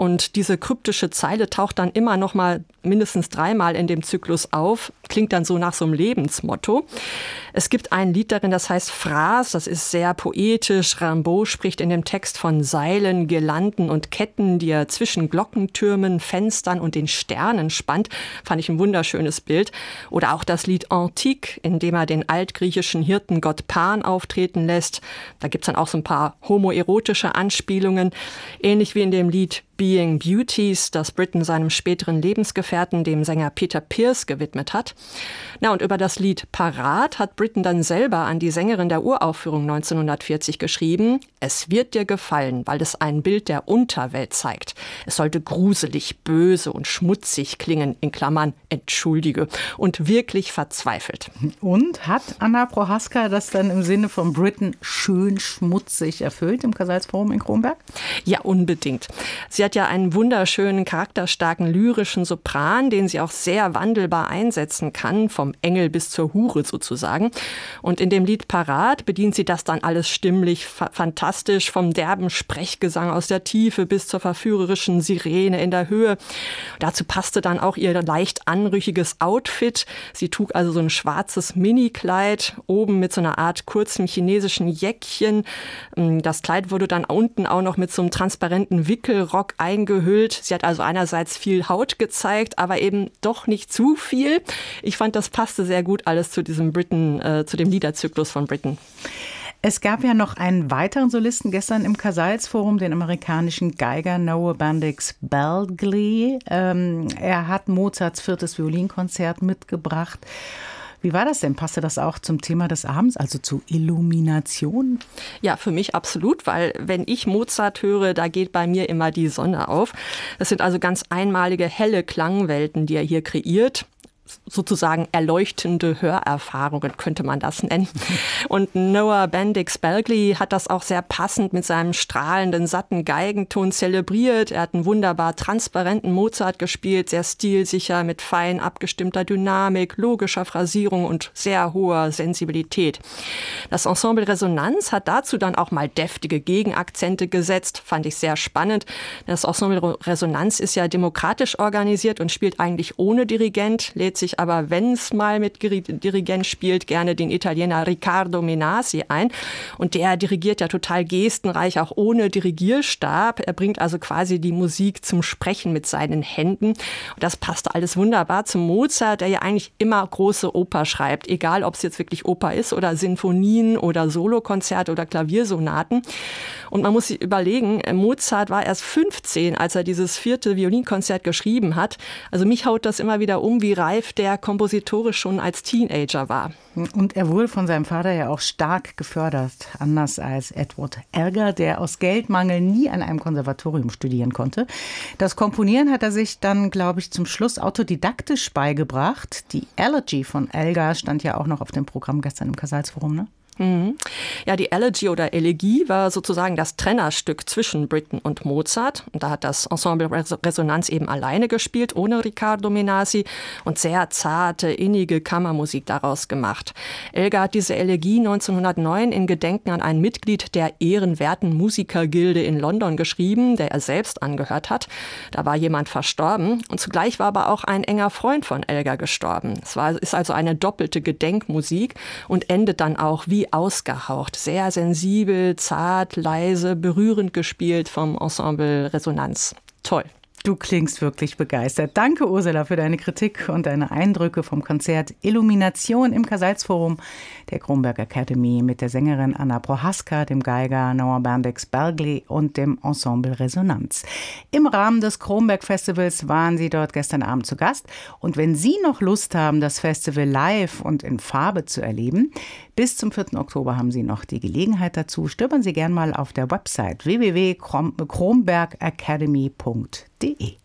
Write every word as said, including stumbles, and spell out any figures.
Und diese kryptische Zeile taucht dann immer noch mal mindestens dreimal in dem Zyklus auf, klingt dann so nach so einem Lebensmotto. Es gibt ein Lied darin, das heißt Phrase, das ist sehr poetisch. Rimbaud spricht in dem Text von Seilen, Girlanden und Ketten, die er zwischen Glockentürmen, Fenstern und den Sternen spannt. Fand ich ein wunderschönes Bild. Oder auch das Lied Antique, in dem er den altgriechischen Hirtengott Pan auftreten lässt. Da gibt's dann auch so ein paar homoerotische Anspielungen, ähnlich wie in dem Lied Being Beauties, das Britten seinem späteren Lebensgefährten, dem Sänger Peter Pearce, gewidmet hat. Na, und über das Lied Parat hat Britten dann selber an die Sängerin der Uraufführung neunzehnhundertvierzig geschrieben: Es wird dir gefallen, weil es ein Bild der Unterwelt zeigt. Es sollte gruselig, böse und schmutzig klingen, in Klammern, entschuldige, und wirklich verzweifelt. Und hat Anna Prohaska das dann im Sinne von Britten schön schmutzig erfüllt im Casals-Forum in Kronberg? Ja, unbedingt. Sie hat ja einen wunderschönen, charakterstarken, lyrischen Sopran, den sie auch sehr wandelbar einsetzen kann, vom Engel bis zur Hure sozusagen. Und in dem Lied Parat bedient sie das dann alles stimmlich fa- fantastisch, vom derben Sprechgesang aus der Tiefe bis zur verführerischen Sirene in der Höhe. Dazu passte dann auch ihr leicht anrüchiges Outfit. Sie trug also so ein schwarzes Minikleid, oben mit so einer Art kurzem chinesischen Jäckchen. Das Kleid wurde dann unten auch noch mit so einem transparenten Wickelrock eingehüllt. Sie hat also einerseits viel Haut gezeigt, aber eben doch nicht zu viel. Ich fand, das passte sehr gut alles zu diesem Britten, äh, zu dem Liederzyklus von Britten. Es gab ja noch einen weiteren Solisten gestern im Casals-Forum, den amerikanischen Geiger Noah Bendix Berkeley. Ähm, er hat Mozarts viertes Violinkonzert mitgebracht. Wie war das denn? Passte das auch zum Thema des Abends, also zu Illumination? Ja, für mich absolut, weil wenn ich Mozart höre, da geht bei mir immer die Sonne auf. Das sind also ganz einmalige, helle Klangwelten, die er hier kreiert. Sozusagen erleuchtende Hörerfahrungen, könnte man das nennen. Und Noah Bendix Berkeley hat das auch sehr passend mit seinem strahlenden, satten Geigenton zelebriert. Er hat einen wunderbar transparenten Mozart gespielt, sehr stilsicher, mit fein abgestimmter Dynamik, logischer Phrasierung und sehr hoher Sensibilität. Das Ensemble Resonanz hat dazu dann auch mal deftige Gegenakzente gesetzt, fand ich sehr spannend. Das Ensemble Resonanz ist ja demokratisch organisiert und spielt eigentlich ohne Dirigent, lädt sich aber, wenn es mal mit Dirigent spielt, gerne den Italiener Riccardo Menasi ein. Und der dirigiert ja total gestenreich, auch ohne Dirigierstab. Er bringt also quasi die Musik zum Sprechen mit seinen Händen. Und das passte alles wunderbar zum Mozart, der ja eigentlich immer große Oper schreibt. Egal, ob es jetzt wirklich Oper ist oder Sinfonien oder Solokonzerte oder Klaviersonaten. Und man muss sich überlegen, Mozart war erst fünfzehn, als er dieses vierte Violinkonzert geschrieben hat. Also mich haut das immer wieder um, wie reif der kompositorisch schon als Teenager war. Und er wurde von seinem Vater ja auch stark gefördert, anders als Edward Elgar, der aus Geldmangel nie an einem Konservatorium studieren konnte. Das Komponieren hat er sich dann, glaube ich, zum Schluss autodidaktisch beigebracht. Die Elegy von Elgar stand ja auch noch auf dem Programm gestern im Casals-Forum, ne? Ja, die Elegy oder Elegie war sozusagen das Trennerstück zwischen Britten und Mozart. Und da hat das Ensemble Resonanz eben alleine gespielt, ohne Riccardo Menasi, und sehr zarte, innige Kammermusik daraus gemacht. Elgar hat diese Elegie neunzehnhundertneun in Gedenken an ein Mitglied der ehrenwerten Musikergilde in London geschrieben, der er selbst angehört hat. Da war jemand verstorben und zugleich war aber auch ein enger Freund von Elgar gestorben. Es war, ist also eine doppelte Gedenkmusik und endet dann auch wie ausgehaucht, sehr sensibel, zart, leise, berührend gespielt vom Ensemble Resonanz. Toll. Du klingst wirklich begeistert. Danke, Ursula, für deine Kritik und deine Eindrücke vom Konzert Illumination im Casals-Forum der Kronberg Academy mit der Sängerin Anna Prohaska, dem Geiger Noah Bendix Berkeley und dem Ensemble Resonanz. Im Rahmen des Kronberg-Festivals waren sie dort gestern Abend zu Gast. Und wenn Sie noch Lust haben, das Festival live und in Farbe zu erleben, bis zum vierten Oktober haben Sie noch die Gelegenheit dazu. Stöbern Sie gern mal auf der Website w w w punkt kronberg academy punkt d e.